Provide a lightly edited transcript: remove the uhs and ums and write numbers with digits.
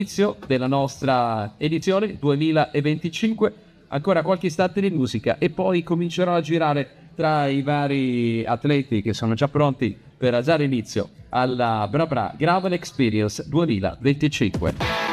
Inizio della nostra edizione 2025, ancora qualche istante di musica e poi comincerò a girare tra i vari atleti che sono già pronti per dare inizio alla Bra Bra Gravel Experience 2025.